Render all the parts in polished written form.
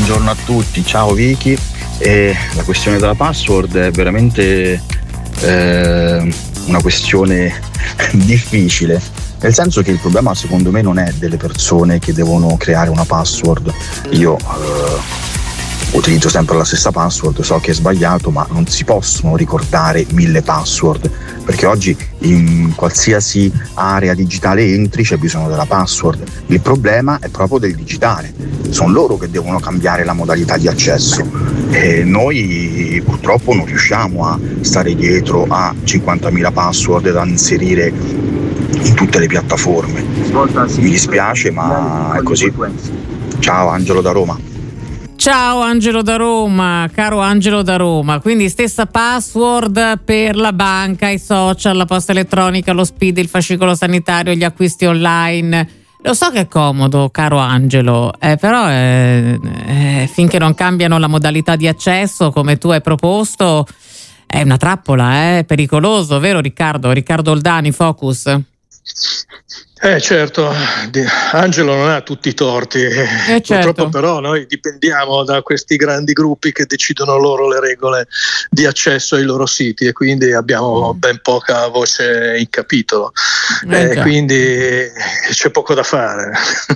buongiorno a tutti, ciao Vicky. La questione della password è veramente una questione difficile, nel senso che il problema secondo me non è delle persone che devono creare una password. Io utilizzo sempre la stessa password, so che è sbagliato, ma non si possono ricordare 1000 password, perché oggi in qualsiasi area digitale entri c'è bisogno della password. Il problema è proprio del digitale, sono loro che devono cambiare la modalità di accesso e noi purtroppo non riusciamo a stare dietro a 50.000 password da inserire in tutte le piattaforme. Mi dispiace, ma è così. Ciao, Angelo da Roma. Ciao Angelo da Roma, caro Angelo da Roma, quindi stessa password per la banca, i social, la posta elettronica, lo SPID, il fascicolo sanitario, gli acquisti online. Lo so che è comodo, caro Angelo, però finché non cambiano la modalità di accesso come tu hai proposto è una trappola, è pericoloso, vero Riccardo? Riccardo Oldani, Focus. Certo, Angelo non ha tutti i torti, certo. Purtroppo però noi dipendiamo da questi grandi gruppi che decidono loro le regole di accesso ai loro siti e quindi abbiamo ben poca voce in capitolo, quindi c'è poco da fare.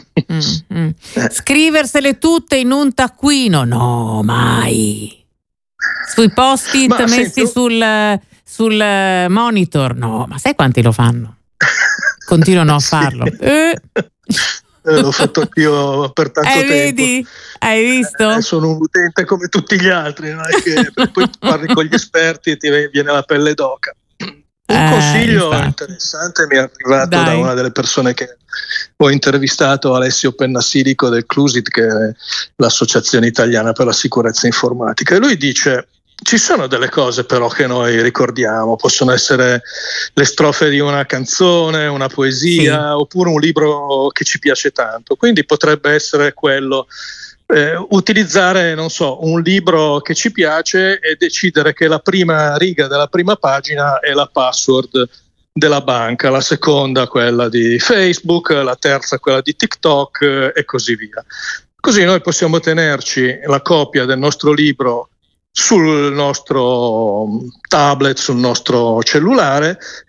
Scriversele tutte in un taccuino, no, mai. Sui post-it messi sul monitor, no, ma sai quanti lo fanno? Continuano a farlo. L'ho fatto anch'io per tanto tempo. Vedi? Hai visto? Sono un utente come tutti gli altri, non è che poi parli con gli esperti e ti viene la pelle d'oca. Un consiglio interessante mi è arrivato da una delle persone che ho intervistato, Alessio Pennassilico del CLUSIT, che è l'Associazione Italiana per la Sicurezza Informatica, e lui dice: ci sono delle cose però che noi ricordiamo, possono essere le strofe di una canzone, una poesia, oppure un libro che ci piace tanto, quindi potrebbe essere quello, utilizzare, non so, un libro che ci piace e decidere che la prima riga della prima pagina è la password della banca, la seconda quella di Facebook, la terza quella di TikTok e così via. Così noi possiamo tenerci la copia del nostro libro sul nostro tablet, sul nostro cellulare,